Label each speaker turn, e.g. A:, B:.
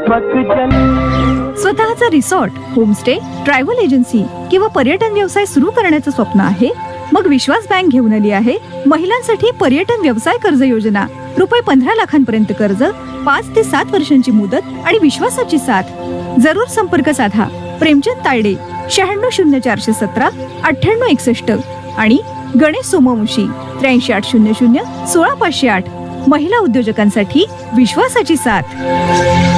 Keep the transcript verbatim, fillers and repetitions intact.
A: दीपक जल.
B: स्वतःचा resort, homestay, travel agency किंवा पर्यटन व्यवसाय सुरू करण्याचं स्वप्न आहे? मग विश्वास बँक घेऊन आली आहे महिलांसाठी पर्यटन व्यवसाय कर्ज योजना. रुपये पंधरा लाखांपर्यंत कर्ज, पाच ते सात वर्षांची मुदत आणि विश्वासाची साथ. जरूर संपर्क साधा. प्रेमचंद तायडे, शहाण्णव शून्य चारशे सतरा अठ्ठ्याण्णव एकसष्ट आणि गणेश सोमवंशी, त्र्याऐंशी आठ शून्य शून्य सोळा पाचशे आठ. महिला उद्योजकांसाठी विश्वासाची साथ.